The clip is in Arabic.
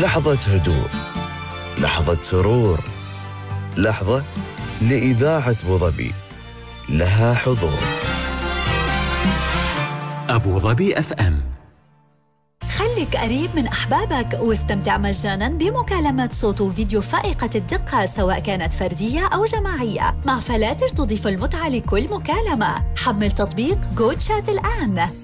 لحظة هدوء، لحظة سرور، لحظة لإذاعة أبوظبي لها حضور. أبوظبي FM. خليك قريب من أحبابك واستمتع مجاناً بمكالمة صوت وفيديو فائقة الدقة، سواء كانت فردية أو جماعية، مع فلاتر تضيف المتعة لكل مكالمة. حمل تطبيق جو تشات الآن.